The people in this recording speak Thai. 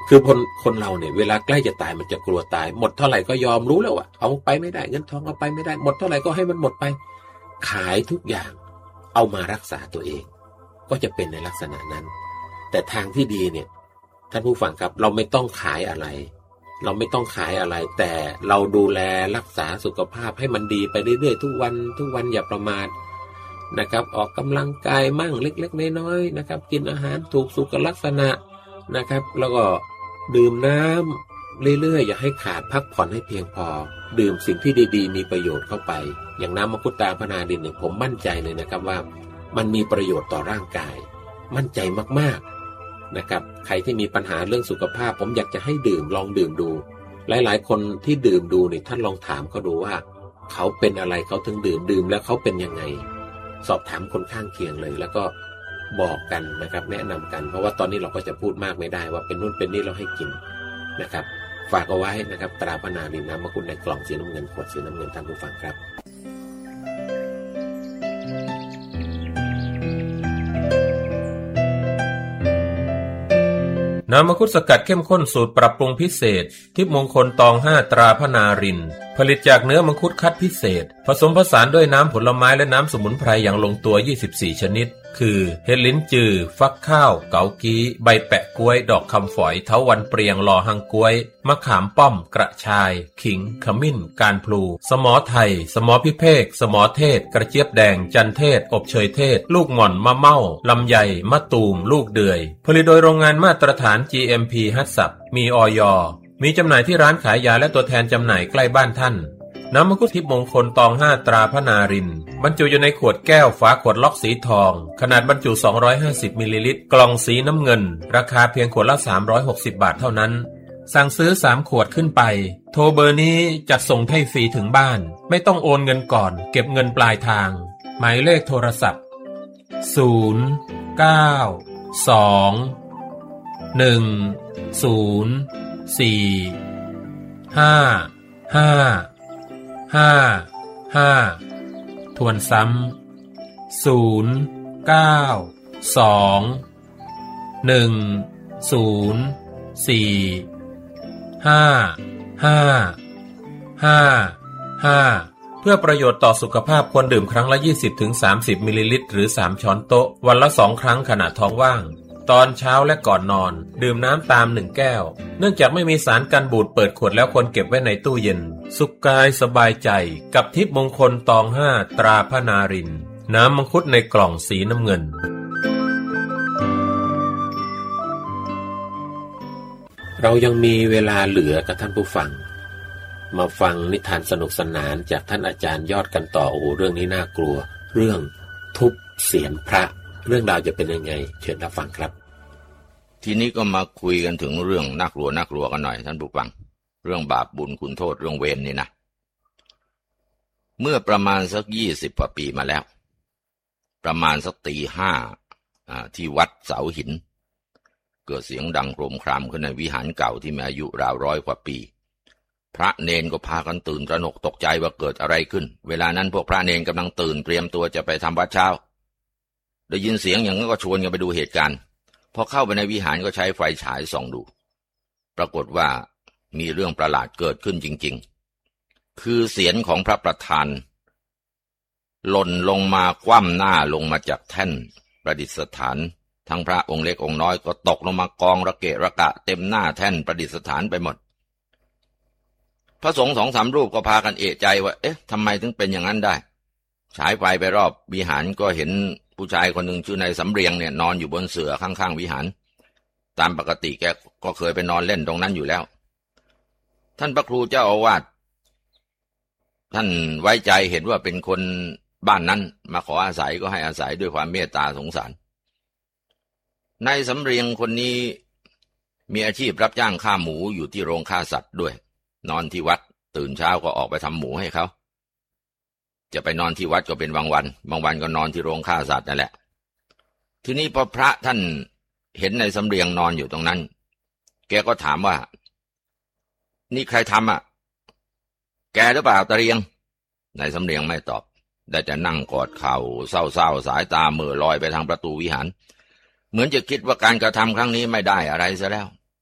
คือคนเราเนี่ยเวลาใกล้จะตายมันจะกลัวตายหมดเท่าไหร่ก็ยอมรู้แล้วว่าเอาไปไม่ได้เงินทองเอาไปไม่ได้หมดเท่าไหร่ก็ให้มันหมดไปขายทุกอย่างเอามารักษาตัวเองก็จะเป็นในลักษณะนั้นแต่ทางที่ดีเนี่ยท่านผู้ฟังครับเราไม่ต้องขายอะไรแต่เราดูแลรักษาสุขภาพให้มันดีไปเรื่อยๆทุกวันอย่าประมาทนะครับออกกำลังกายมั่งเล็กๆน้อยๆนะครับกินอาหารถูกสุขลักษณะนะครับแล้วก็ดื่มน้ำเรื่อยๆอย่าให้ขาดพักผ่อนให้เพียงพอดื่มสิ่งที่ดีๆมีประโยชน์เข้าไปอย่างน้ำมังคุดตาพนาดินเนี่ยผมมั่นใจเลยนะครับว่ามันมีประโยชน์ต่อร่างกายมั่นใจมากๆนะครับใครที่มีปัญหาเรื่องสุขภาพผมอยากจะให้ลองดื่มดูหลายๆคนที่ดื่มดูเนี่ยท่านลองถามเขาดูว่าเขาเป็นอะไรเขาถึงดื่มแล้วเขาเป็นยังไงสอบถามคนข้างเคียงเลยแล้วก็บอกกันนะครับแนะนำกันเพราะว่าตอนนี้เราก็จะพูดมากไม่ได้ว่าเป็นนู่นเป็นนี่เราให้กินนะครับฝากเอาไว้นะครับตราพนาดินน้ำมังคุดในกล่องสีน้ำเงินขวดสีน้ำเงินท่านผู้ฟังครับน้ำมังคุดสกัดเข้มข้นสูตรปรับปรุงพิเศษทิพย์มงคลตอง5ตราพนารินผลิตจากเนื้อมังคุดคัดพิเศษผสมผสานด้วยน้ำผลไม้และน้ำสมุนไพรอย่างลงตัว24ชนิดคือเห็ดลิ้นจือฟักข้าวเกากี้ใบแปะกล้วยดอกคำฝอยเถาวัลย์เปรียงลอหังกล้วยมะขามป้อมกระชายขิงขมิ้นการพลูสมอไทยสมอพิเภกสมอเทศกระเจี๊ยบแดงจันเทศอบเชยเทศลูกหม่อนมะเม่าลำไยมะตูมลูกเดือยผลิตโดยโรงงานมาตรฐาน GMP ฮัตสับมีอย.มีจำหน่ายที่ร้านขายยาและตัวแทนจำหน่ายใกล้บ้านท่านน้ำมังคุดทิพย์มงคลตอง5ตราพนารินบรรจุอยู่ในขวดแก้วฝาขวดล็อกสีทองขนาดบรรจุ250มิลลิลิตรกล่องสีน้ำเงินราคาเพียงขวดละ360บาทเท่านั้นสั่งซื้อ3ขวดขึ้นไปโทรเบอร์นี้จัดส่งให้ฟรีถึงบ้านไม่ต้องโอนเงินก่อนเก็บเงินปลายทางหมายเลขโทรศัพท์0 9 2 1 0 4 5 5 5 ทวนซ้ำ0 9 2 1 0 4 5 5 5 เพื่อประโยชน์ต่อสุขภาพควรดื่มครั้งละ 20-30 มิลลิลิตรหรือ3ช้อนโต๊ะวันละ2ครั้งขณะท้องว่างตอนเช้าและก่อนนอนดื่มน้ำตาม1แก้วเนื่องจากไม่มีสารกันบูดเปิดขวดแล้วควรเก็บไว้ในตู้เย็นสุขกายสบายใจกับทิพย์มงคลตอง5ตราพนารินน้ำมังคุดในกล่องสีน้ำเงินเรายังมีเวลาเหลือกับท่านผู้ฟังมาฟังนิทานสนุกสนานจากท่านอาจารย์ยอดกันต่อโอ้โหเรื่องนี้น่ากลัวเรื่องทุบเศียรพระเรื่องราวจะเป็นยังไงเชิญรับฟังครับทีนี้ก็มาคุยกันถึงเรื่องน่ากลัวกันหน่อยท่านผู้ฟังเรื่องบาปบุญคุณโทษเรื่องเวรนี่นะเมื่อประมาณสัก20 กว่าปีมาแล้วประมาณสักตี 5ที่วัดเสาหินเกิดเสียงดังโครมครามขึ้นในวิหารเก่าที่มีอายุราว100 กว่าปีพระเนนก็พากันตื่นตระหนกตกใจว่าเกิดอะไรขึ้นเวลานั้นพวกพระเนนกำลังตื่นเตรียมตัวจะไปทำวัดเช้าได้ยินเสียงอย่างนั้นก็ชวนกันไปดูเหตุการณ์พอเข้าไปในวิหารก็ใช้ไฟฉายส่องดูปรากฏว่ามีเรื่องประหลาดเกิดขึ้นจริงๆคือเศียรของพระประธานหล่นลงมาคว่ำหน้าลงมาจากแท่นประดิษฐานทั้งพระองค์เล็กองค์น้อยก็ตกลงมากองระเกะระกะเต็มหน้าแท่นประดิษฐานไปหมดพระสงฆ์2-3 รูปก็พากันเอะใจว่าเอ๊ะทำไมถึงเป็นอย่างนั้นได้ฉายไฟไปรอบวิหารก็เห็นผู้ชายคนหนึ่งชื่อนายสำเรียงเนี่ยนอนอยู่บนเสื่อข้างๆวิหารตามปกติแกก็เคยไปนอนเล่นตรงนั้นอยู่แล้วท่านพระครูเจ้าอาวาสท่านไว้ใจเห็นว่าเป็นคนบ้านนั้นมาขออาศัยก็ให้อาศัยด้วยความเมตตาสงสารนายสำเรียงคนนี้มีอาชีพรับจ้างฆ่าหมูอยู่ที่โรงฆ่าสัตว์ด้วยนอนที่วัดตื่นเช้าก็ออกไปทำหมูให้เขาจะไปนอนที่วัดก็เป็นบางวันก็นอนที่โรงฆ่าสัตว์นั่นแหละทีนี้พอพระท่านเห็นนายสำเรียงนอนอยู่ตรงนั้นแกก็ถามว่านี่ใครทำอ่ะแกหรือเปล่าตะเรียงนายสำเรียงไม่ตอบได้แต่นั่งกอดเข่าเศร้าสายตาเหม่อลอยไปทางประตูวิหารเหมือนจะคิดว่าการกระทำครั้งนี้ไม่ได้อะไรซะแล้ว